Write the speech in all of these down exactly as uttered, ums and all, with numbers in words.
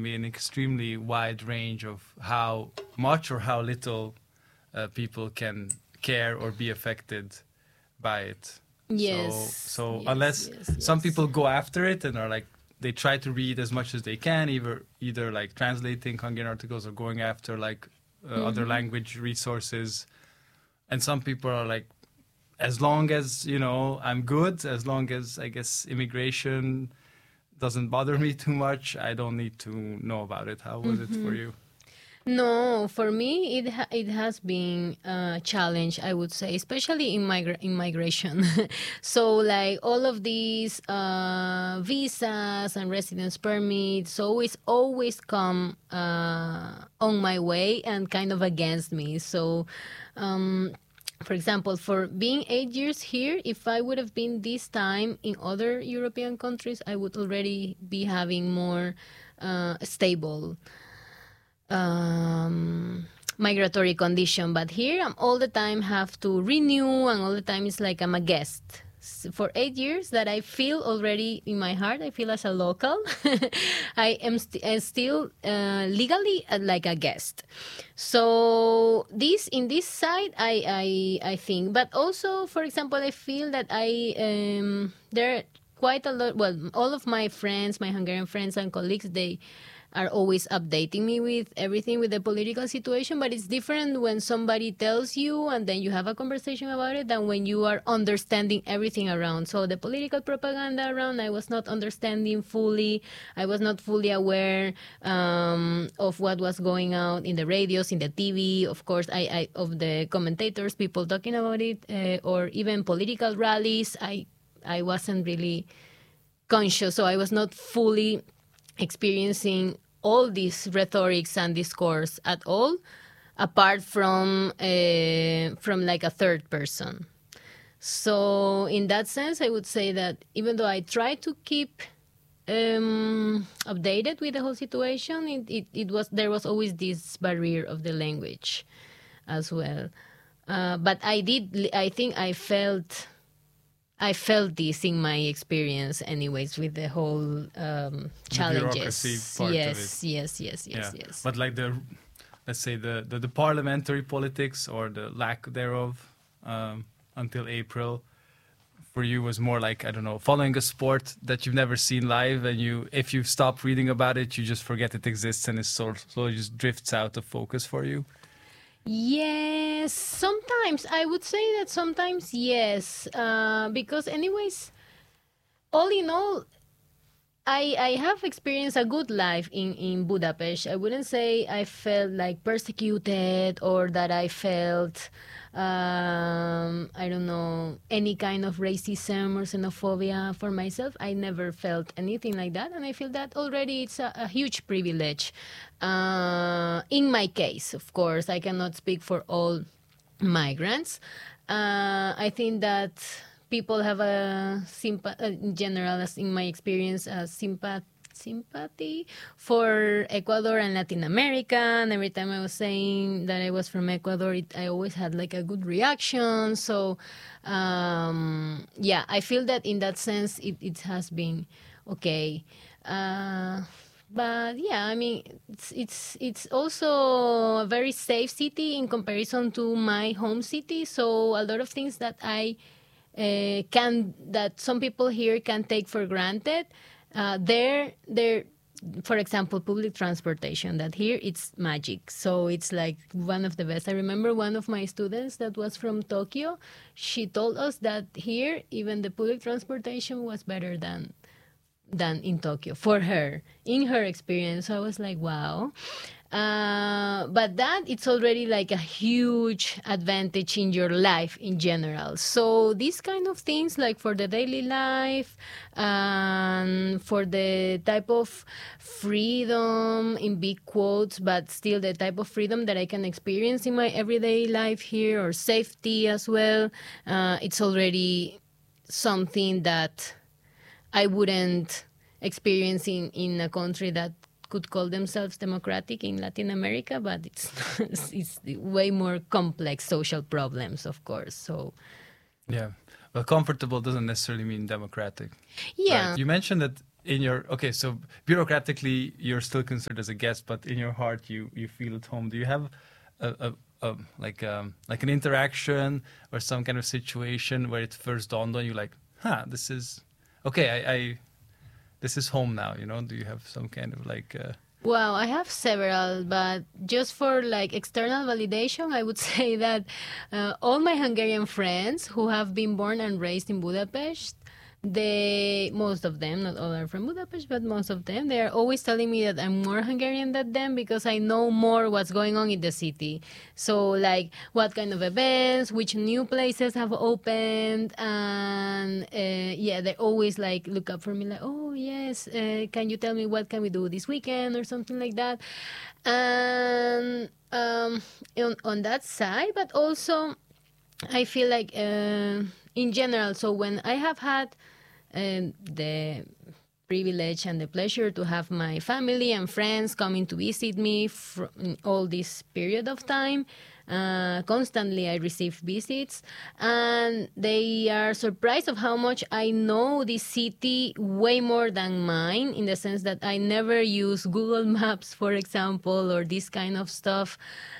can be an extremely wide range of how much or how little uh, people can care or be affected by it. Yes. So, so yes, unless yes, some yes. people go after it and are like, they try to read as much as they can, either either like translating Hungarian articles or going after like uh, Mm-hmm. other language resources. And some people are like, as long as, you know, I'm good, as long as I guess immigration doesn't bother me too much, I don't need to know about it. How was Mm-hmm. it for you? No, for me it ha- it has been a challenge, I would say, especially in migra- in migration. So like all of these uh, visas and residence permits always always come uh, on my way and kind of against me. So. Um, for example, for being eight years here, if I would have been this time in other European countries, I would already be having more uh, stable um, migratory condition. But here, I'm all the time have to renew, and all the time it's like I'm a guest. S- For eight years, that I feel already in my heart, I feel as a local. I am st- uh, still uh, legally uh, like a guest. So this in this side, I I I think, but also, for example, I feel that I um, there are quite a lot. Well, all of my friends, my Hungarian friends and colleagues, they are always updating me with everything with the political situation, but it's different when somebody tells you and then you have a conversation about it than when you are understanding everything around. So the political propaganda around, I was not understanding fully. I was not fully aware um, of what was going on in the radios, in the T V, of course, I, I of the commentators, people talking about it, uh, or even political rallies. I I wasn't really conscious, so I was not fully experiencing all these rhetorics and discourse at all, apart from uh, from like a third person. So in that sense, I would say that even though I try to keep um, updated with the whole situation, it, it, it was there was always this barrier of the language as well. Uh, but I did, I think I felt I felt this in my experience, anyways, with the whole um, challenges. bureaucracy part of yes, yes, yes, yes, Yeah. yes. But like the, let's say the, the, the parliamentary politics or the lack thereof um, until April for you was more like, I don't know, following a sport that you've never seen live, and you, if you stop reading about it, you just forget it exists, and it sort of slowly just drifts out of focus for you. Yes, sometimes I would say that sometimes yes, uh, because anyways, all in all, I I have experienced a good life in in Budapest. I wouldn't say I felt like persecuted or that I felt um, I don't know, any kind of racism or xenophobia for myself. I never felt anything like that, and I feel that already it's a, a huge privilege. Uh, in my case, of course, I cannot speak for all migrants. Uh, I think that people have a sympa- uh, in general, as in my experience, a sympath- sympathy for Ecuador and Latin America. And every time I was saying that I was from Ecuador, it, I always had like a good reaction. So, um, yeah, I feel that in that sense, it, it has been okay. Uh, but yeah, I mean, it's it's it's also a very safe city in comparison to my home city. So a lot of things that I uh, can that some people here can take for granted, uh, there there. For example, public transportation, that here it's magic. So it's like one of the best. I remember one of my students that was from Tokyo. She told us that here even the public transportation was better than than in Tokyo for her, in her experience. So I was like, wow. Uh, but that it's already like a huge advantage in your life in general. So these kind of things, like for the daily life, um, for the type of freedom in big quotes, but still the type of freedom that I can experience in my everyday life here, or safety as well, uh, it's already something that I wouldn't experience in, in a country that could call themselves democratic in Latin America, but it's it's way more complex social problems, of course. So Yeah. Well, comfortable doesn't necessarily mean democratic. yeah, Right. You mentioned that in your okay, so bureaucratically you're still considered as a guest, but in your heart you you feel at home. Do you have a, a, a like um like an interaction or some kind of situation where it first dawned on you like, huh, this is okay, I, I this is home now, you know? Do you have some kind of like uh Well, I have several, but just for like external validation, I would say that uh, all my Hungarian friends who have been born and raised in Budapest, they, most of them, not all are from Budapest, but most of them, they are always telling me that I'm more Hungarian than them because I know more what's going on in the city. So, like, what kind of events, which new places have opened, and uh, yeah, they always like look up for me, like, oh yes, uh, can you tell me what can we do this weekend or something like that, and um, on on that side, but also I feel like uh, in general. So when I have had um, the privilege and the pleasure to have my family and friends coming to visit me for all this period of time. Uh, constantly, I receive visits, and they are surprised of how much I know this city way more than mine. In the sense that I never use Google Maps, for example, or this kind of stuff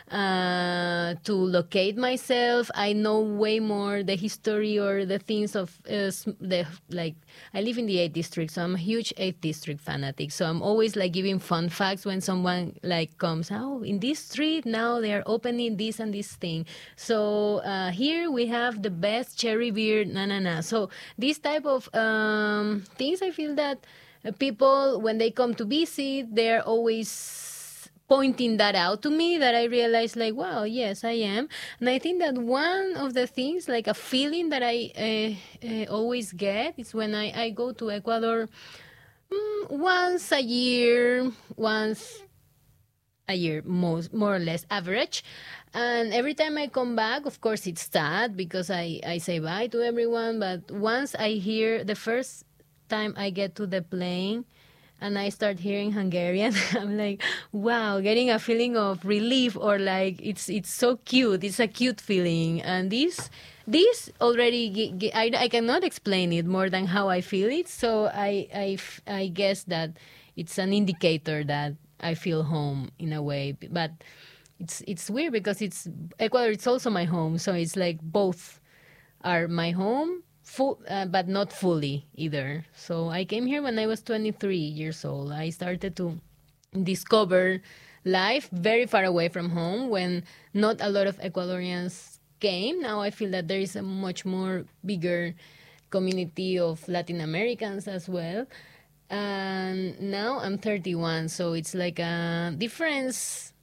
uh, to locate myself. I know way more the history or the things of uh, the like. I live in the eighth district, so I'm a huge eighth district fanatic. So I'm always like giving fun facts when someone like comes. Oh, in this street now they are opening this and this thing. So uh, here we have the best cherry beer. Na na na. So this type of um, things, I feel that uh, people when they come to visit, they're always pointing that out to me, that I realized like, wow, yes, I am. And I think that one of the things, like a feeling that I uh, uh, always get is when I, I go to Ecuador mm, once a year, once a year, most, more or less average. And every time I come back, of course, it's sad because I, I say bye to everyone. But once I hear, the first time I get to the plane, and I start hearing Hungarian, I'm like, wow, getting a feeling of relief, or like it's it's so cute. It's a cute feeling, and this this already I, I cannot explain it more than how I feel it. So I I I guess that it's an indicator that I feel home in a way. But it's it's weird because it's Ecuador. It's also my home, so it's like both are my home. Full, uh, but not fully either. So I came here when I was twenty-three years old. I started to discover life very far away from home when not a lot of Ecuadorians came. Now I feel that there is a much more bigger community of Latin Americans as well. And now I'm thirty-one, so it's like a difference,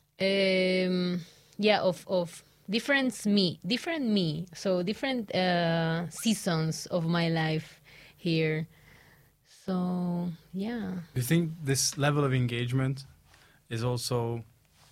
um, yeah, of of different me, different me. So different uh, seasons of my life here. So yeah. do you think this level of engagement is also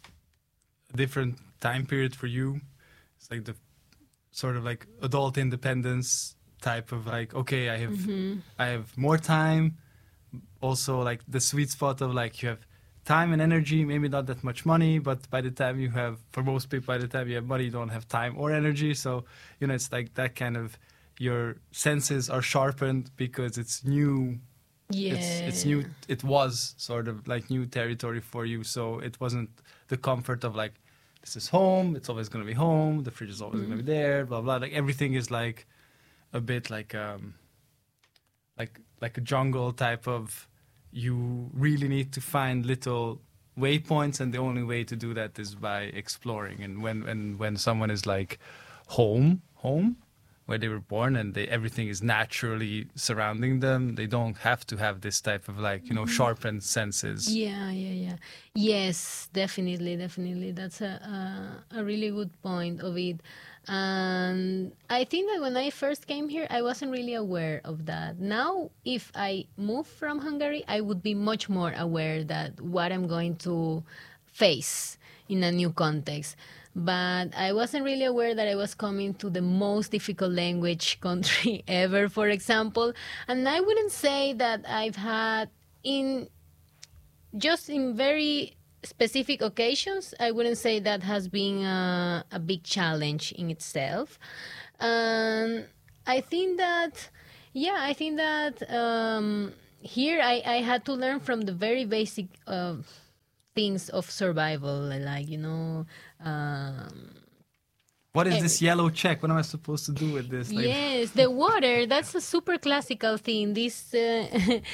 a different time period for you? It's like the sort of like adult independence type of like, okay, I have Mm-hmm. I have more time. Also like the sweet spot of like you have time and energy, maybe not that much money, but by the time you have, for most people, by the time you have money, you don't have time or energy. So, you know, it's like that kind of, your senses are sharpened because it's new. Yeah. It's, it's new. It was sort of like new territory for you. So it wasn't the comfort of like, this is home. It's always going to be home. The fridge is always mm. going to be there, blah, blah. Like everything is like a bit like, um, like, like a jungle type of, you really need to find little waypoints, and the only way to do that is by exploring. And when when, when someone is like home, home, where they were born, and they, everything is naturally surrounding them, they don't have to have this type of like, you know, sharpened senses. Yeah, yeah, yeah. Yes, definitely, definitely. That's a, a, a really good point of it. And I think that when I first came here, I wasn't really aware of that. Now, if I move from Hungary, I would be much more aware that what I'm going to face in a new context. But I wasn't really aware that I was coming to the most difficult language country ever, for example. And I wouldn't say that I've had, in just in very specific occasions, I wouldn't say that has been a, a big challenge in itself. Um, I think that, yeah, I think that um, here I, I had to learn from the very basic uh, things of survival, like, you know, um, What is every- this yellow check? What am I supposed to do with this? Like, Yes, the water. That's a super classical thing. This, uh,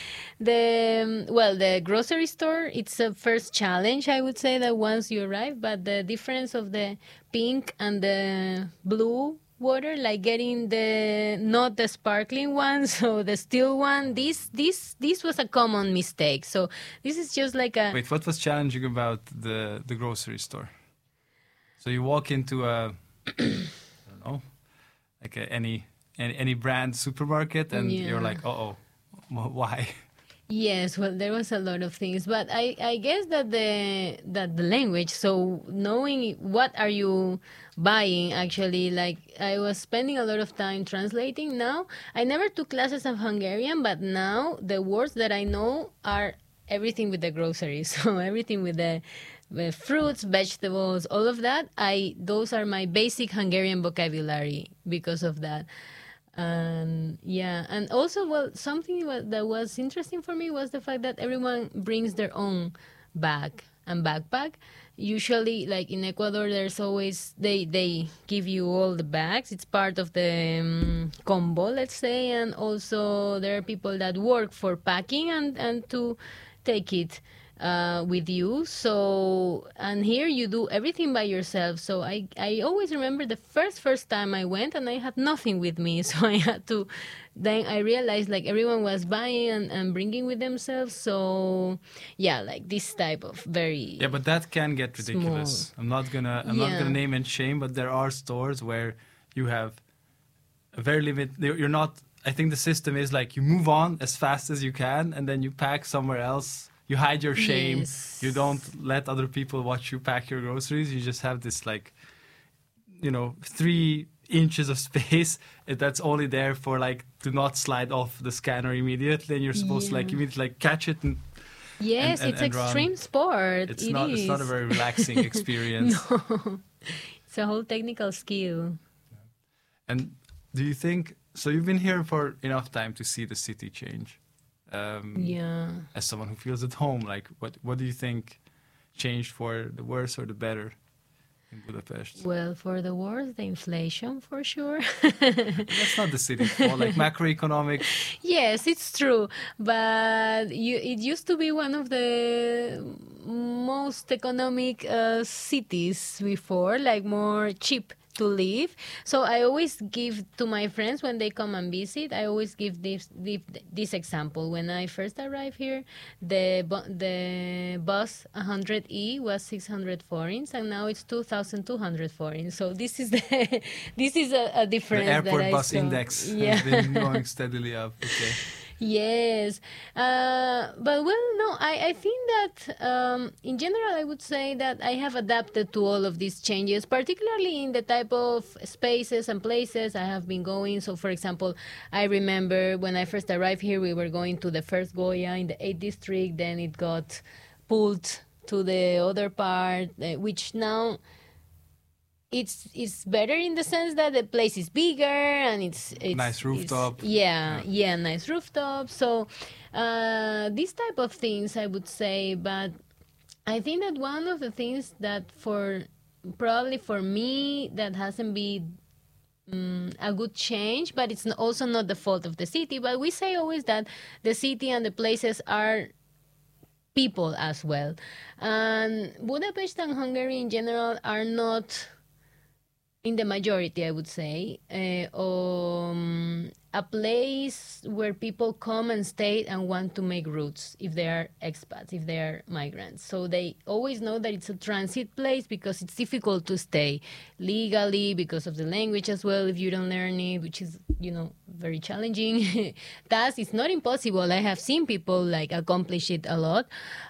the um, well, the grocery store. It's a first challenge, I would say, that once you arrive. But the difference of the pink and the blue water, like getting the not the sparkling one, so the still one. This, this, this was a common mistake. So this is just like a wait, what was challenging about the the grocery store? So you walk into a, I don't know, like a, any, any any brand supermarket, and you're Yeah. like, uh oh, why? Yes, well, there was a lot of things, but I, I guess that the that the language, so knowing what are you buying, actually, like I was spending a lot of time translating. Now I never took classes of Hungarian, but now the words that I know are everything with the groceries, so everything with the, the fruits, vegetables, all of that. I those are my basic Hungarian vocabulary because of that. And yeah, and also, well, something wa- that was interesting for me was the fact that everyone brings their own bag and backpack. Usually, like in Ecuador, there's always they they give you all the bags. It's part of the um, combo, let's say, and also there are people that work for packing and and to take it uh, with you. So, and here you do everything by yourself. So I, I always remember the first, first time I went and I had nothing with me. So I had to, then I realized like everyone was buying and, and bringing with themselves. So yeah, like this type of very, Yeah, but that can get ridiculous. I'm not gonna I'm not Yeah. gonna name and shame, but there are stores where you have a very limit. You're not. I think the system is like you move on as fast as you can, and then you pack somewhere else. You hide your shame. Yes. You don't let other people watch you pack your groceries. You just have this like, you know, three inches of space that's only there for like to not slide off the scanner immediately, and you're supposed to like Yeah. immediately like catch it and yes, and- it's and run. extreme sport. it's It not it's not a is. very relaxing experience. No, it's a whole technical skill. And do you think so? You've been here for enough time to see the city change. Um, Yeah. As someone who feels at home, like what what do you think changed for the worse or the better in Budapest? Well, for the worst, the inflation for sure. That's not the city's fault. Like macroeconomic. Yes, it's true, but you, it used to be one of the most economic uh, cities before, like more cheap to live. So I always give to my friends when they come and visit. I always give this this, this example. When I first arrived here, the bu- the bus one hundred E was six hundred forints, and now it's two thousand two hundred forints. So this is the this is a, a The difference. that airport I bus saw. index Yeah. has been going steadily up. Okay. Yes, uh, but well, no, I, I think that um, in general, I would say that I have adapted to all of these changes, particularly in the type of spaces and places I have been going. So, for example, I remember when I first arrived here, we were going to the first Goya in the eighth district, then it got pulled to the other part, uh, which now it's it's better in the sense that the place is bigger and it's, it's Nice rooftop. it's- yeah, yeah, nice rooftop. So uh, these type of things, I would say. But I think that one of the things that for probably for me that hasn't been um, a good change, but it's n- also not the fault of the city. But we say always that the city and the places are people as well. And Budapest and Hungary in general are not, in the majority, I would say, uh, um, a place where people come and stay and want to make roots if they are expats, if they are migrants. So they always know that it's a transit place because it's difficult to stay legally because of the language as well if you don't learn it, which is, you know, very challenging. Thus, it's not impossible. I have seen people like accomplish it a lot.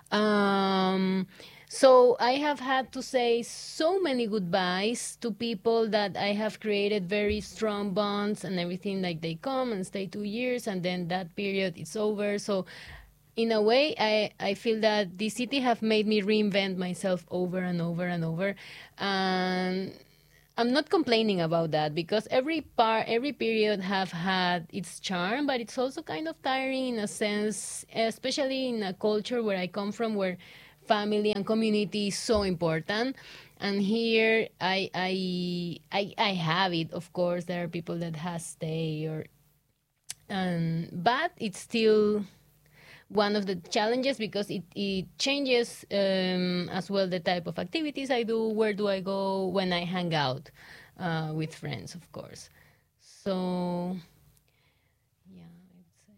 Um, So I have had to say so many goodbyes to people that I have created very strong bonds and everything. Like they come and stay two years and then that period is over. So in a way, I, I feel that the city have made me reinvent myself over and over and over. And I'm not complaining about that because every part, every period have had its charm, but it's also kind of tiring in a sense, especially in a culture where I come from, where family and community is so important. And here, I I I, I have it. Of course, there are people that has stay or, um, but it's still one of the challenges because it, it changes um, as well the type of activities I do, where do I go when I hang out uh, with friends, of course. So, yeah, I would say.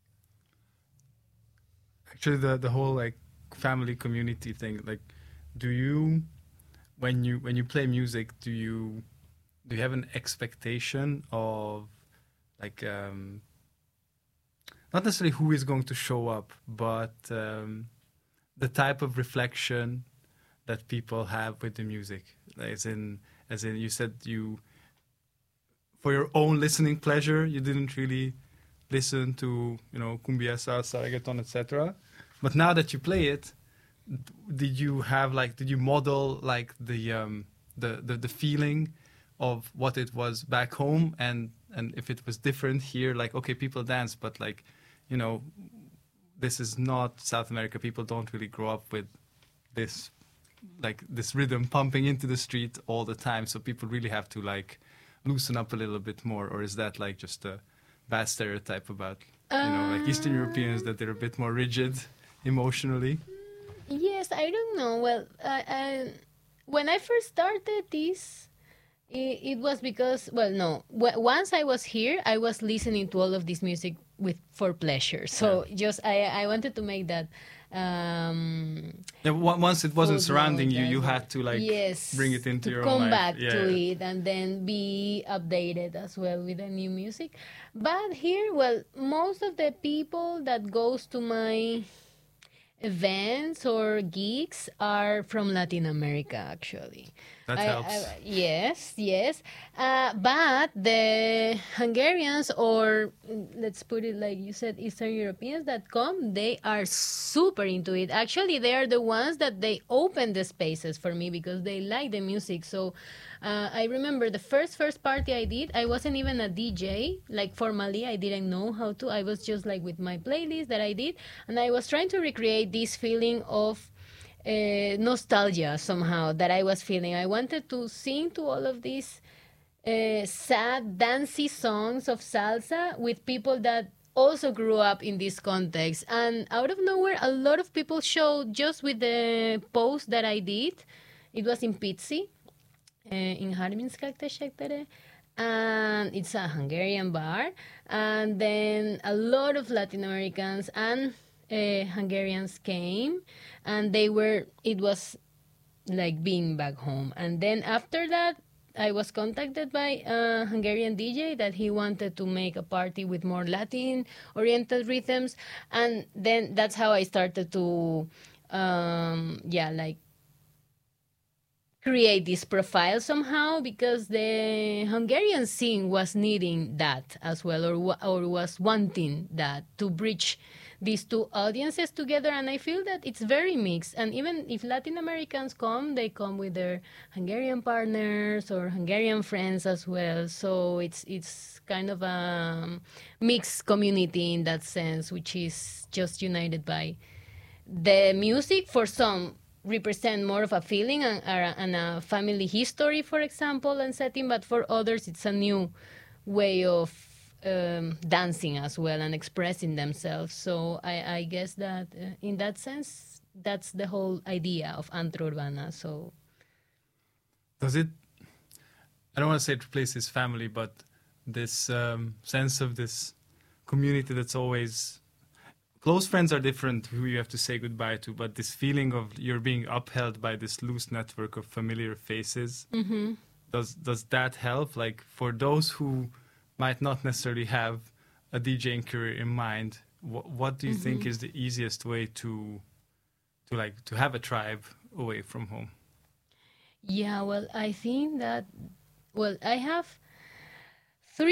Actually, the the whole like family community thing, like, do you when you when you play music, do you do you have an expectation of like um not necessarily who is going to show up, but um, the type of reflection that people have with the music. As in, as in, you said you, for your own listening pleasure, you didn't really listen to, you know, cumbia, salsa, reggaeton, et cetera. But now that you play it, did you have like, did you model like the um, the, the the feeling of what it was back home, and and if it was different here, like okay, people dance, but like, you know, this is not South America. People don't really grow up with this, like this rhythm pumping into the street all the time. So people really have to like loosen up a little bit more. Or is that like just a bad stereotype about, you know, like Eastern Europeans, that they're a bit more rigid emotionally? Yes, I don't know. Well, uh, uh, when I first started this, it, it was because, well, no. W- once I was here, I was listening to all of this music with for pleasure. So Yeah. just I I wanted to make that. Um, Yeah, on- once it wasn't surrounding you, footnote you as well. had to like Yes, bring it into to your own come life. back Yeah. to it and then be updated as well with the new music. But here, well, most of the people that goes to my events or gigs are from Latin America, actually. That I, helps. I, yes, yes. Uh, but the Hungarians, or mm, let's put it like you said, Eastern Europeans that come, they are super into it. Actually, they are the ones that they open the spaces for me because they like the music. So uh, I remember the first first party I did, I wasn't even a D J, like formally. I didn't know how to. I was just like with my playlist that I did, and I was trying to recreate this feeling of uh, nostalgia somehow that I was feeling. I wanted to sing to all of these uh, sad, dancey songs of salsa with people that also grew up in this context. And out of nowhere, a lot of people showed just with the post that I did. It was in Pizzi, uh, in harminskaktesektere, and it's a Hungarian bar. And then a lot of Latin Americans and uh, Hungarians came, and they were. It was like being back home. And then after that, I was contacted by a Hungarian D J that he wanted to make a party with more Latin oriented rhythms, and then that's how I started to, um, yeah, like create this profile somehow because the Hungarian scene was needing that as well, or wa- or was wanting that to bridge these two audiences together. And I feel that it's very mixed. And even if Latin Americans come, they come with their Hungarian partners or Hungarian friends as well. So it's it's kind of a mixed community in that sense, which is just united by the music. For some represent more of a feeling and, uh, and a family history, for example, and setting, but for others it's a new way of um, dancing as well and expressing themselves. So I, I guess that uh, in that sense, that's the whole idea of Antro Urbana. So Does it, I don't want to say it replaces family, but this um, sense of this community that's always, close friends are different who you have to say goodbye to, but this feeling of you're being upheld by this loose network of familiar faces, mm-hmm. does does that help? Like for those who might not necessarily have a DJing career in mind, wh- what do you Mm-hmm. think is the easiest way to to like to have a tribe away from home? Yeah, well, I think that, well, I have three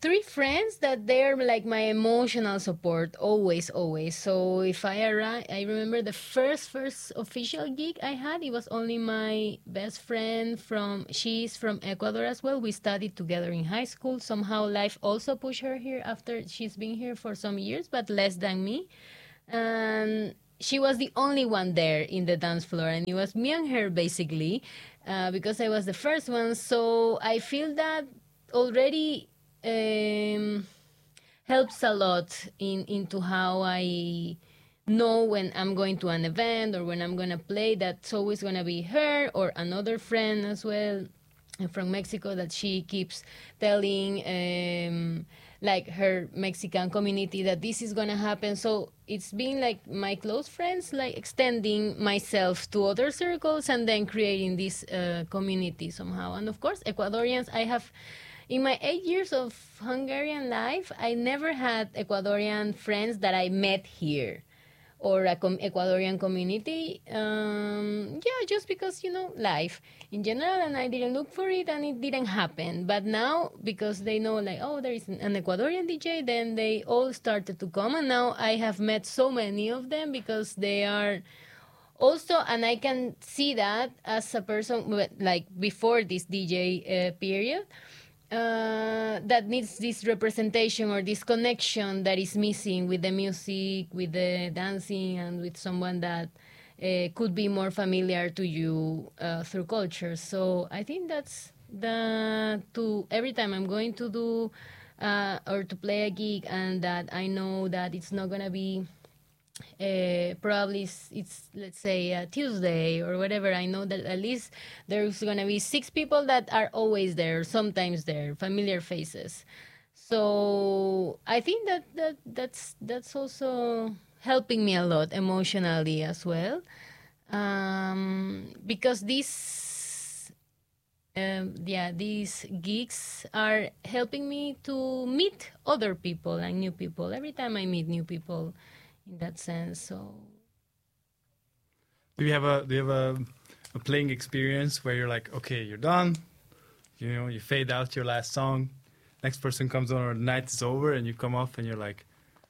three friends that they're like my emotional support always, always. So if I arrive, I remember the first first official gig I had. It was only my best friend from. She's from Ecuador as well. We studied together in high school. Somehow life also pushed her here after she's been here for some years, but less than me. And she was the only one there in the dance floor, and it was me and her basically, uh, because I was the first one. So I feel that already um, helps a lot in into how I know when I'm going to an event or when I'm gonna play. That's always gonna be her or another friend as well from Mexico that she keeps telling um, like her Mexican community that this is gonna happen. So it's been like my close friends, like extending myself to other circles and then creating this uh, community somehow. And of course, Ecuadorians, I have in my eight years of Hungarian life, I never had Ecuadorian friends that I met here or a com- Ecuadorian community. Um, yeah, just because, you know, life in general, and I didn't look for it and it didn't happen. But now, because they know, like, oh, there is an Ecuadorian D J, then they all started to come. And now I have met so many of them because they are also, and I can see that as a person, like before this D J uh, period, uh, that needs this representation or this connection that is missing with the music, with the dancing, and with someone that uh, could be more familiar to you uh, through culture. So I think that's the to every time I'm going to do uh, or to play a gig, and that I know that it's not gonna be uh, probably it's, it's let's say uh, Tuesday or whatever. I know that at least there's gonna be six people that are always there, sometimes there, familiar faces. So I think that, that that's that's also helping me a lot emotionally as well, um, because these um, yeah these gigs are helping me to meet other people and new people every time I meet new people in that sense. So Do you have a do you have a, a playing experience where you're like, okay, you're done, you know, you fade out your last song, next person comes on or the night is over and you come off and you're like,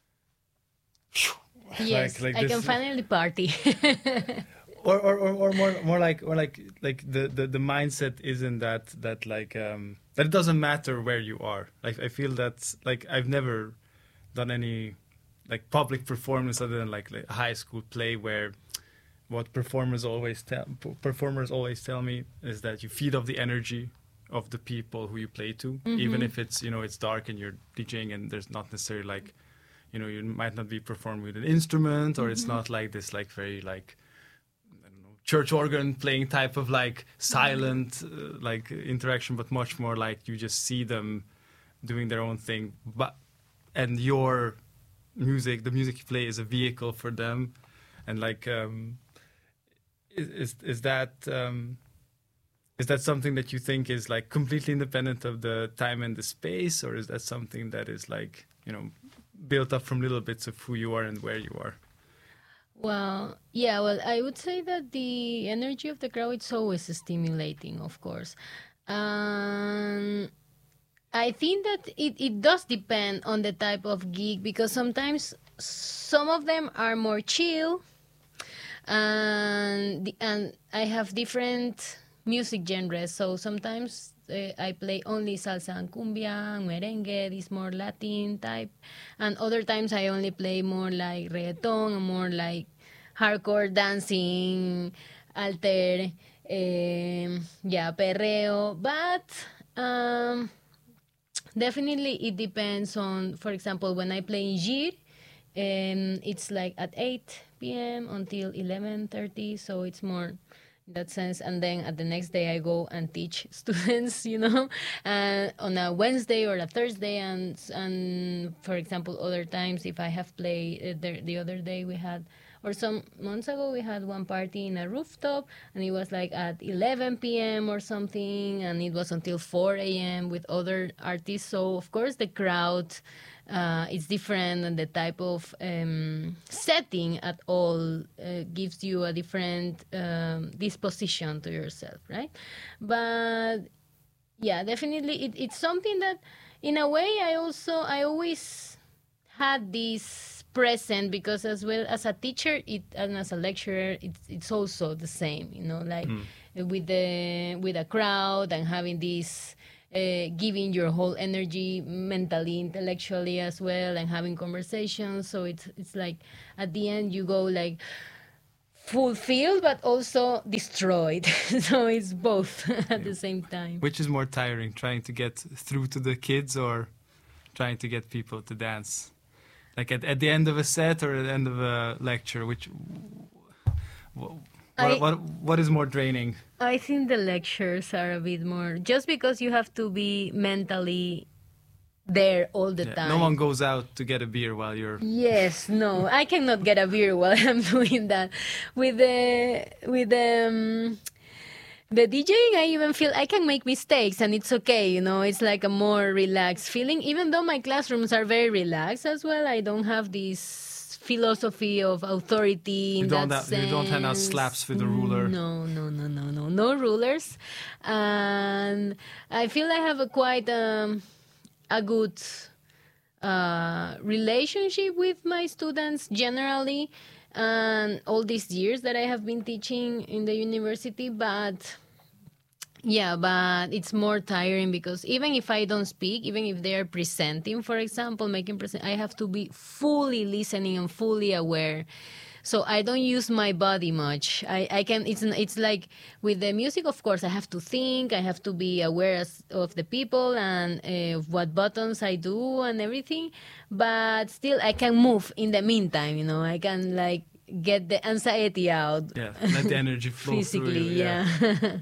yes, like, like I this, can finally party. or, or, or, or more more like or like like the, the, the mindset isn't that that like um that it doesn't matter where you are. Like I feel that like I've never done any like public performance other than like, like a high school play where what performers always tell performers always tell me is that you feed off the energy of the people who you play to, mm-hmm. even if it's, you know, it's dark and you're DJing and there's not necessarily like, you know, you might not be performing with an instrument or mm-hmm. it's not like this like very like I don't know, church organ playing type of like silent mm-hmm. uh, like interaction, but much more like you just see them doing their own thing, but and your music, the music you play is a vehicle for them. And like um is is, is that um is that something that you think is like completely independent of the time and the space, or is that something that is like, you know, built up from little bits of who you are and where you are? Well, yeah, well, I would say that the energy of the crowd is always stimulating, of course. Um I think that it, it does depend on the type of gig, because sometimes some of them are more chill, and the, and I have different music genres. So sometimes uh, I play only salsa and cumbia, and merengue, this more Latin type, and other times I only play more like reggaeton and more like hardcore dancing, alter, um, yeah, perreo, but. Um, Definitely, it depends on, for example, when I play in Gir, um, it's like at eight p m until eleven thirty, so it's more in that sense. And then at the next day, I go and teach students, you know, uh, on a Wednesday or a Thursday. And, and for example, other times, if I have played, uh, the, the other day we had, or some months ago, we had one party in a rooftop, and it was like at eleven p m or something, and it was until four a m with other artists. So, of course, the crowd uh, is different, and the type of um, setting at all uh, gives you a different um, disposition to yourself, right? But yeah, definitely, it, it's something that in a way, I also I always had this present because as well as a teacher, it and as a lecturer, it's it's also the same. You know, like Mm. with the with a crowd and having this. Uh, giving your whole energy mentally, intellectually as well, and having conversations. So it's it's like at the end you go like fulfilled but also destroyed. So it's both at the same time. Which is more tiring, trying to get through to the kids or trying to get people to dance? Like at, at the end of a set or at the end of a lecture, which what, I- what, what is more draining? I think the lectures are a bit more just because you have to be mentally there all the Yeah, time. no one goes out to get a beer while you're. Yes, no, I cannot get a beer while I'm doing that. With the with the um, the DJing, I even feel I can make mistakes and it's okay. You know, it's like a more relaxed feeling. Even though my classrooms are very relaxed as well, I don't have this philosophy of authority in You don't that have- sense. you don't hand out slaps with a ruler. No, no, no, no, no, no rulers, and I feel I have a quite um, a good uh, relationship with my students generally, and all these years that I have been teaching in the university, but yeah, but it's more tiring because even if I don't speak, even if they are presenting, for example, making present, I have to be fully listening and fully aware. So I don't use my body much. I, I can. It's it's like with the music, of course, I have to think. I have to be aware as, of the people and uh, what buttons I do and everything. But still, I can move in the meantime. You know, I can like get the anxiety out. Yeah, let the energy flow Physically, through you. yeah.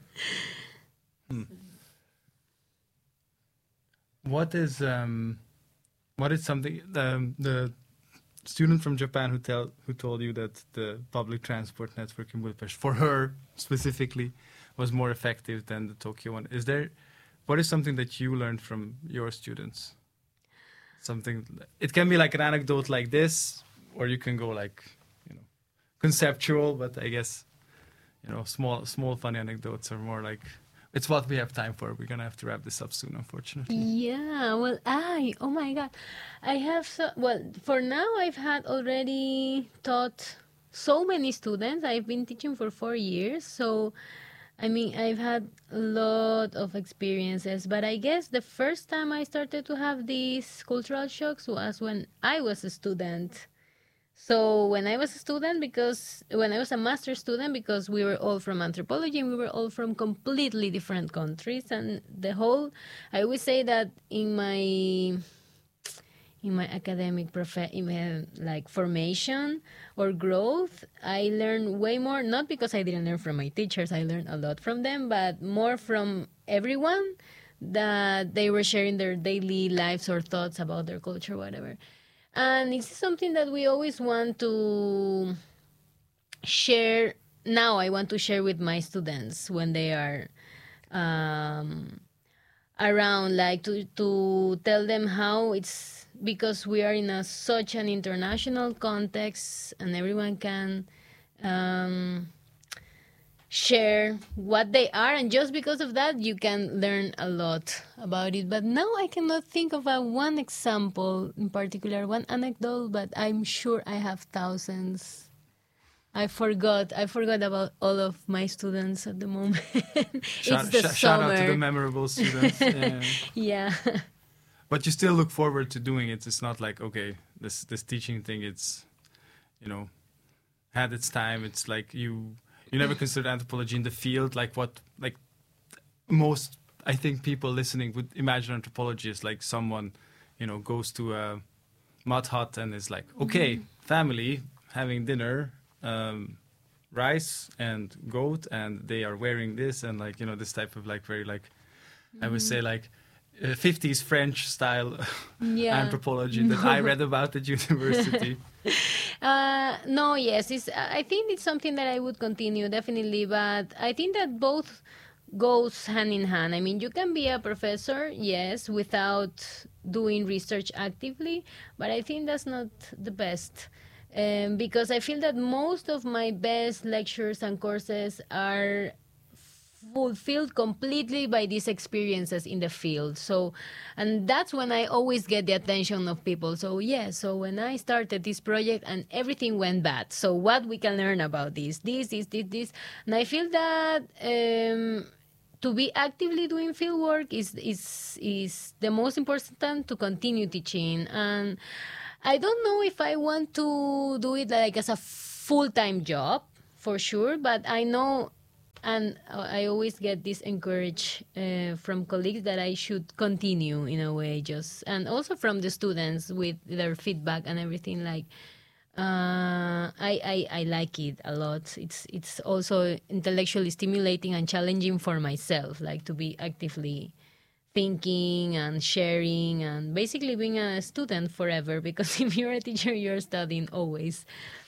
What is um, what is something um, the student from Japan who tell who told you that the public transport network in Budapest for her specifically was more effective than the Tokyo one? Is there what is something that you learned from your students? Something it can be like an anecdote like this, or you can go like you know conceptual, but I guess you know small small funny anecdotes are more like. It's what we have time for. We're gonna have to wrap this up soon, unfortunately. Yeah, well, I, oh my God. I have, so, well, for now, I've had already taught so many students. I've been teaching for four years. So, I mean, I've had a lot of experiences. But I guess the first time I started to have these cultural shocks was when I was a student. So when I was a student, because when I was a master student, because we were all from anthropology and we were all from completely different countries, and the whole, I always say that in my in my academic prof- in my, like formation or growth, I learned way more. Not because I didn't learn from my teachers, I learned a lot from them, but more from everyone that they were sharing their daily lives or thoughts about their culture, whatever. And it's something that we always want to share. Now I want to share with my students when they are um, around, like to, to tell them how it's because we are in a, such an international context and everyone can um, share what they are, and just because of that you can learn a lot about it. But now I cannot think of a one example in particular, one anecdote, but I'm sure I have thousands. I forgot I forgot about all of my students at the moment. Shout, It's the sh- shout out to the summer. memorable students. Yeah. Yeah. But you still look forward to doing it. It's not like, okay, this this teaching thing, it's, you know, had its time. It's like you you never considered anthropology in the field, like what, like most, I think people listening would imagine anthropology as like someone, you know, goes to a mud hut and is like, okay, family having dinner, um, rice and goat, and they are wearing this, and like, you know, this type of like very like, I would say like uh, fifties French style Yeah. anthropology that I read about at university. Uh, no, yes, it's, I think it's something that I would continue definitely, but I think that both goes hand in hand. I mean, you can be a professor, yes, without doing research actively, but I think that's not the best. Um, because I feel that most of my best lectures and courses are fulfilled completely by these experiences in the field. So, and that's when I always get the attention of people. So yeah, so when I started this project and everything went bad, so what we can learn about this, this, this, this, this, and I feel that um, to be actively doing field work is is is the most important to continue teaching. And I don't know if I want to do it like as a full-time job for sure, but I know, and I always get this encouraged uh, from colleagues that I should continue in a way, just, and also from the students with their feedback and everything. Like, uh, I, I I like it a lot. It's it's also intellectually stimulating and challenging for myself, like to be actively thinking and sharing and basically being a student forever. Because if you're a teacher, you're studying always.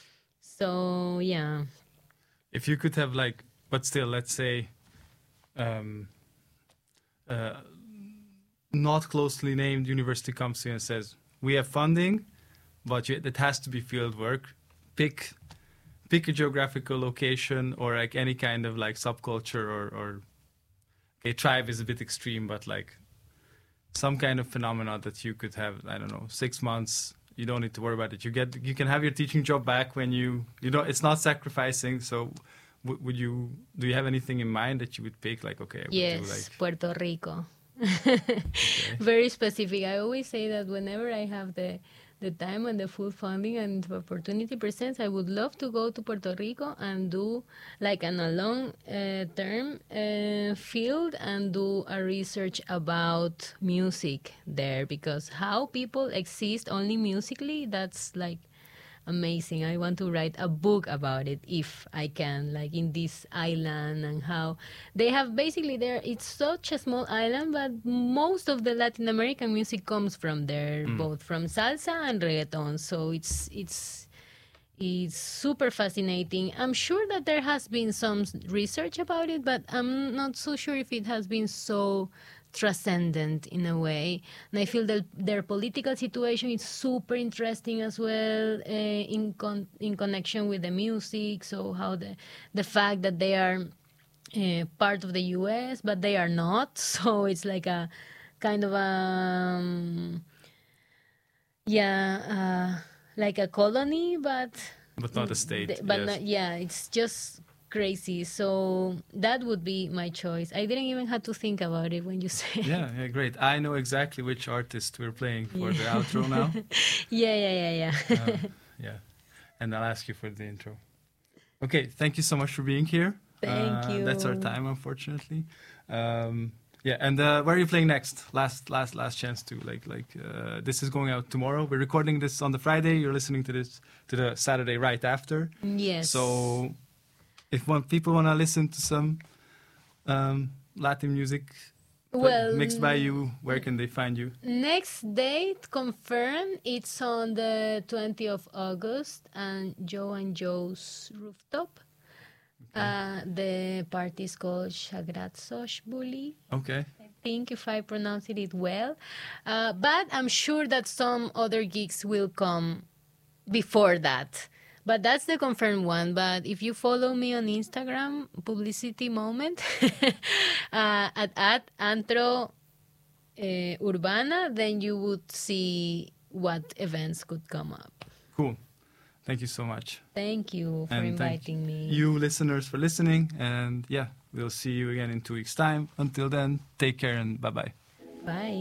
So yeah. If you could have like, but still, let's say, um, uh, not closely named university comes to you and says, we have funding, but you, it has to be field work. Pick, pick a geographical location or like any kind of like subculture or, or okay, tribe is a bit extreme, but like some kind of phenomena that you could have, I don't know, six months. You don't need to worry about it. You get, you can have your teaching job back when you, you know, it's not sacrificing. So w- would you, do you have anything in mind that you would pick? Like, okay, I would Yes, do like Puerto Rico. okay. Very specific. I always say that whenever I have the the time and the full funding and the opportunity presents, I would love to go to Puerto Rico and do like an a long uh, term uh, field and do a research about music there, because how people exist only musically, that's like amazing. I want to write a book about it if I can, like in this island, and how they have basically there. It's such a small island, but most of the Latin American music comes from there, Mm. both from salsa and reggaeton. So it's it's it's super fascinating. I'm sure that there has been some s- research about it, but I'm not so sure if it has been so transcendent in a way. And I feel that their political situation is super interesting as well, uh, in con- in connection with the music. So how the the fact that they are uh, part of the U S, but they are not. So it's like a kind of a um, yeah, uh, like a colony, but But not a state, th- but yes. not, yeah, it's just crazy. So that would be my choice. I didn't even have to think about it when you say. Yeah, yeah, great. I know exactly which artist we're playing for the outro now. Yeah, yeah, yeah, yeah. Uh, yeah, and I'll ask you for the intro. Okay, thank you so much for being here. Thank Uh, That's our you. time, unfortunately. Um, yeah, and uh, where are you playing next? Last, last, last chance to like, like. Uh, this is going out tomorrow. We're recording this on the Friday. You're listening to this to the Saturday right after. Yes. So, if one, people want to listen to some um, Latin music pla- Well, mixed by you, where can they find you? next date confirmed. It's on the twentieth of August, and Joe and Joe's rooftop. Uh, the party is called Shagratsoshbuli. Okay. I think, if I pronounced it well. Uh, but I'm sure that some other gigs will come before that. But that's the confirmed one. But if you follow me on Instagram, publicity moment, uh, at, at antro uh, urbana, then you would see what events could come up. Cool. Thank you so much. Thank you for And thank inviting me. you listeners for listening. And yeah, we'll see you again in two weeks' time. Until then, take care and bye-bye. Bye.